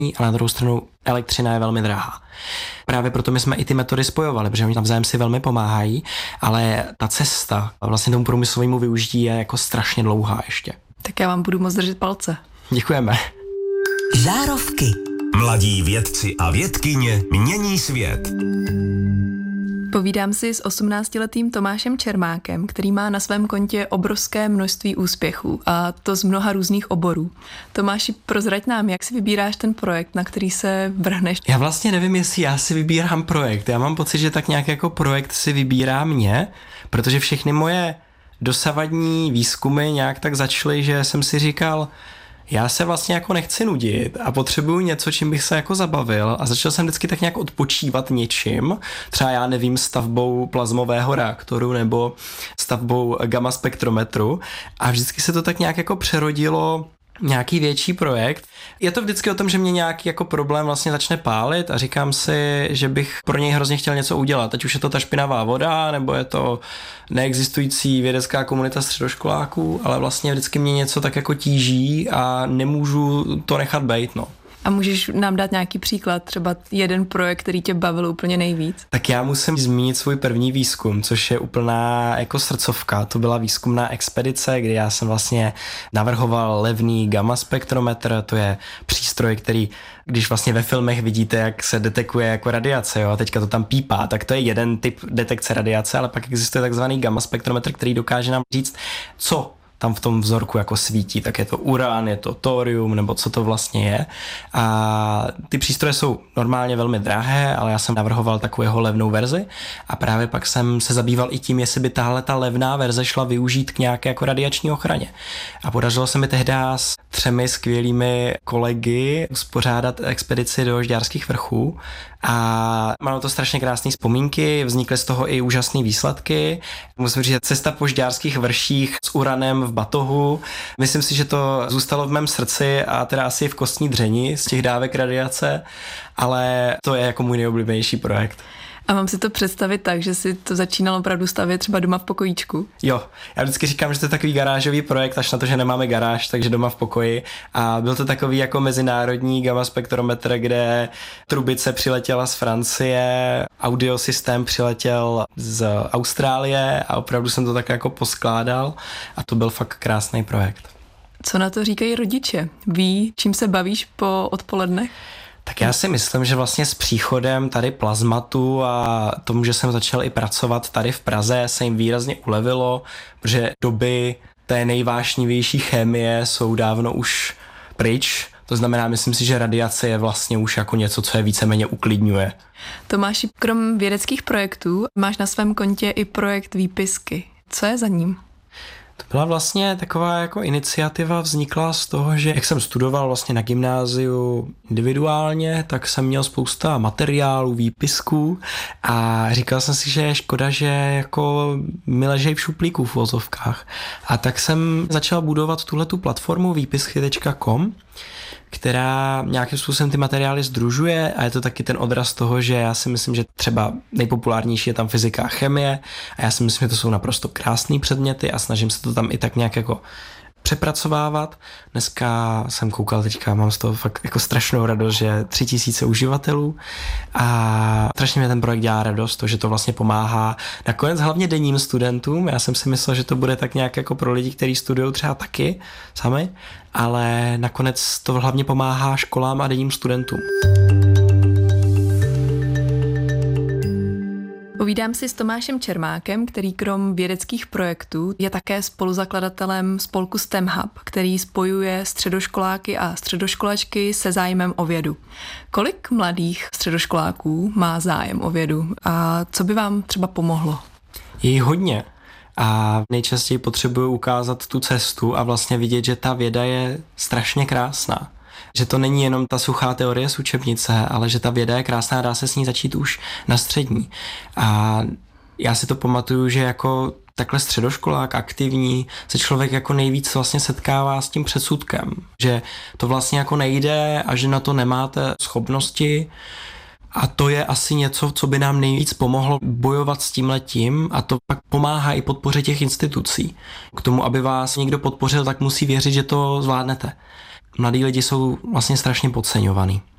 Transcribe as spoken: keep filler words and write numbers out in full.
ale na druhou stranu elektřina je velmi drahá. Právě proto my jsme i ty metody spojovali, protože oni navzájem si velmi pomáhají, ale ta cesta vlastně tomu průmyslovému využití je jako strašně dlouhá ještě. Tak já vám budu moc držet palce. Děkujeme. Žárovky. Mladí vědci a vědkyně mění svět. Povídám si s osmnáctiletým Tomášem Čermákem, který má na svém kontě obrovské množství úspěchů, a to z mnoha různých oborů. Tomáši, prozrať nám, jak si vybíráš ten projekt, na který se vrhneš? Já vlastně nevím, jestli já si vybírám projekt. Já mám pocit, že tak nějak jako projekt si vybírá mě, protože všechny moje dosavadní výzkumy nějak tak začaly, že jsem si říkal, já se vlastně jako nechci nudit a potřebuju něco, čím bych se jako zabavil, a začal jsem vždycky tak nějak odpočívat něčím, třeba já nevím, stavbou plazmového reaktoru nebo stavbou gamma spektrometru, a vždycky se to tak nějak jako přerodilo nějaký větší projekt. Je to vždycky o tom, že mě nějaký jako problém vlastně začne pálit a říkám si, že bych pro něj hrozně chtěl něco udělat. Ať už je to ta špinavá voda, nebo je to neexistující vědecká komunita středoškoláků, ale vlastně vždycky mě něco tak jako tíží a nemůžu to nechat bejt, no. A můžeš nám dát nějaký příklad, třeba jeden projekt, který tě bavil úplně nejvíc? Tak já musím zmínit svůj první výzkum, což je úplná jako srdcovka. To byla výzkumná expedice, kdy já jsem vlastně navrhoval levný gamma spektrometr, to je přístroj, který, když vlastně ve filmech vidíte, jak se detekuje jako radiace, jo, a teďka to tam pípá, tak to je jeden typ detekce radiace, ale pak existuje takzvaný gamma spektrometr, který dokáže nám říct, co tam v tom vzorku jako svítí, tak je to uran, je to thorium, nebo co to vlastně je. A ty přístroje jsou normálně velmi drahé, ale já jsem navrhoval takového levnou verzi a právě pak jsem se zabýval i tím, jestli by tahle ta levná verze šla využít k nějaké jako radiační ochraně. A podařilo se mi tehdy s třemi skvělými kolegy uspořádat expedici do Žďárských vrchů a mám to strašně krásné vzpomínky, vznikly z toho i úžasné výsledky. Musím říct, cesta po Žďárských vrších s uranem v batohu. Myslím si, že to zůstalo v mém srdci a teda asi v kostní dřeni z těch dávek radiace, ale to je jako můj nejoblíbenější projekt. A mám si to představit tak, že si to začínal opravdu stavět třeba doma v pokojíčku? Jo, já vždycky říkám, že to je takový garážový projekt, až na to, že nemáme garáž, takže doma v pokoji. A byl to takový jako mezinárodní gamma spektrometr, kde trubice přiletěla z Francie, audiosystém přiletěl z Austrálie a opravdu jsem to tak jako poskládal a to byl fakt krásný projekt. Co na to říkají rodiče? Ví, čím se bavíš po odpolednech? Tak já si myslím, že vlastně s příchodem tady plazmatu a tomu, že jsem začal i pracovat tady v Praze, se jim výrazně ulevilo, protože doby té nejvášnivější chemie jsou dávno už pryč. To znamená, myslím si, že radiace je vlastně už jako něco, co je víceméně uklidňuje. Tomáši, krom vědeckých projektů máš na svém kontě i projekt Výpisky. Co je za ním? To byla vlastně taková jako iniciativa, vznikla z toho, že jak jsem studoval vlastně na gymnáziu individuálně, tak jsem měl spousta materiálů, výpisků a říkal jsem si, že je škoda, že jako mi ležejí v šuplíku v vozovkách. A tak jsem začal budovat tuhletu platformu výpisky tečka com, která nějakým způsobem ty materiály sdružuje a je to taky ten odraz toho, že já si myslím, že třeba nejpopulárnější je tam fyzika a chemie a já si myslím, že to jsou naprosto krásné předměty a snažím se to tam i tak nějak jako přepracovávat. Dneska jsem koukal teďka, mám z toho fakt jako strašnou radost, že tři tisíce uživatelů a strašně mě ten projekt dělá radost, to, že to vlastně pomáhá nakonec hlavně denním studentům. Já jsem si myslel, že to bude tak nějak jako pro lidi, kteří studují třeba taky sami, ale nakonec to hlavně pomáhá školám a denním studentům. Povídám si s Tomášem Čermákem, který krom vědeckých projektů je také spoluzakladatelem spolku STEM Hub, který spojuje středoškoláky a středoškolačky se zájmem o vědu. Kolik mladých středoškoláků má zájem o vědu a co by vám třeba pomohlo? Je jí hodně a nejčastěji potřebuju ukázat tu cestu a vlastně vidět, že ta věda je strašně krásná. Že to není jenom ta suchá teorie z učebnice, ale že ta věda je krásná a dá se s ní začít už na střední. A já si to pamatuju, že jako takhle středoškolák aktivní se člověk jako nejvíc vlastně setkává s tím předsudkem, že to vlastně jako nejde a že na to nemáte schopnosti. A to je asi něco, co by nám nejvíc pomohlo bojovat s tímhletím a to pak pomáhá i podpoře těch institucí. K tomu, aby vás někdo podpořil, tak musí věřit, že to zvládnete. mladí lidi jsou vlastně strašně podceňovaný.